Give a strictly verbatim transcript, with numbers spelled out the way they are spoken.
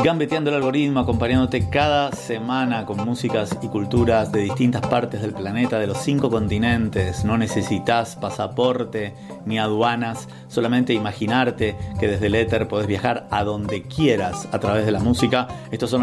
Gambeteando el algoritmo, acompañándote cada semana con músicas y culturas de distintas partes del planeta, de los cinco continentes. No necesitas pasaporte ni aduanas, solamente imaginarte que desde el éter podés viajar a donde quieras a través de la música. Estos son